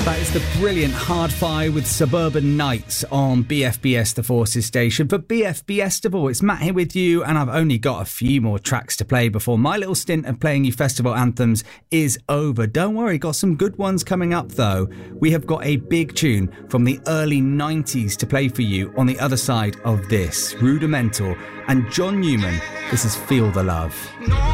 That is the brilliant Hard Fire with Suburban Nights on BFBS The Forces station. For BFBestival, it's Matt here with you, and I've only got a few more tracks to play before my little stint of playing you festival anthems is over. Don't worry, got some good ones coming up though. We have got a big tune from the early 90s to play for you on the other side of this. Rudimental and John Newman, this is Feel the Love.